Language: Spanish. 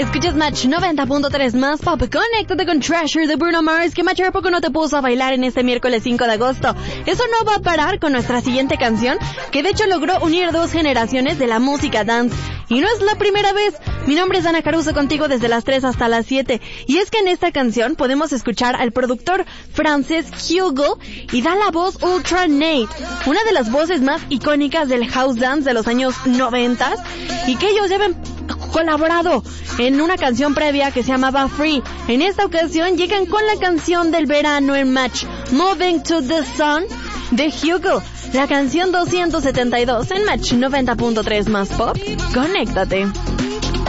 Escuchas Match 90.3 más pop. Conéctate con Treasure de Bruno Mars, que Match poco no te puso a bailar en este miércoles 5 de agosto. Eso no va a parar con nuestra siguiente canción, que de hecho logró unir dos generaciones de la música dance. Y no es la primera vez. Mi nombre es Ana Caruso, contigo desde las 3 hasta las 7. Y es que en esta canción podemos escuchar al productor francés Hugo y da la voz Ultra Nate, una de las voces más icónicas del house dance de los años 90, y que ellos llevan colaborado en una canción previa que se llamaba Free. En esta ocasión llegan con la canción del verano en Match, Moving to the Sun de Hugo, la canción 272 en Match 90.3 más pop. Conéctate.